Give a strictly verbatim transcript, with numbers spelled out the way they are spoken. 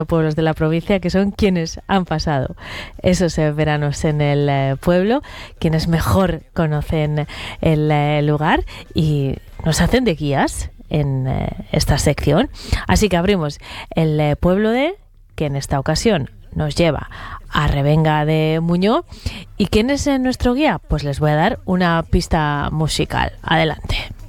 pueblos de la provincia, que son quienes han pasado esos eh, veranos en el eh, pueblo, quienes mejor conocen el eh, lugar y nos hacen de guías en eh, esta sección. Así que abrimos el eh, pueblo de, que en esta ocasión nos lleva a Revenga de Muñoz. ¿Y quién es eh, nuestro guía? Pues les voy a dar una pista musical. Adelante.